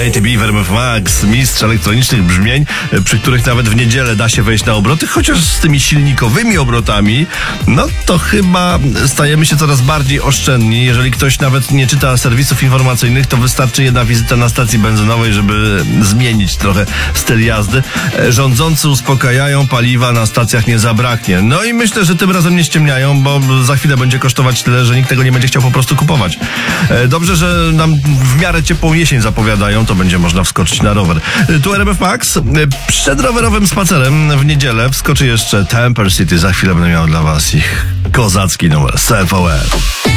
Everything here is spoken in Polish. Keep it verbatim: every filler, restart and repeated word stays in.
Katy B, R M F Max, mistrz elektronicznych brzmień, przy których nawet w niedzielę da się wejść na obroty, chociaż z tymi silnikowymi obrotami, no to chyba stajemy się coraz bardziej oszczędni. Jeżeli ktoś nawet nie czyta serwisów informacyjnych, to wystarczy jedna wizyta na stacji benzynowej, żeby zmienić trochę styl jazdy. Rządzący uspokajają, paliwa na stacjach nie zabraknie. No i myślę, że tym razem nie ściemniają, bo za chwilę będzie kosztować tyle, że nikt tego nie będzie chciał po prostu kupować. Dobrze, że nam w miarę ciepłą jesień zapowiadają, to będzie można wskoczyć na rower. Tu R M F Max. Przed rowerowym spacerem w niedzielę wskoczy jeszcze Temper City. Za chwilę będę miał dla was ich kozacki numer. Self-Aware.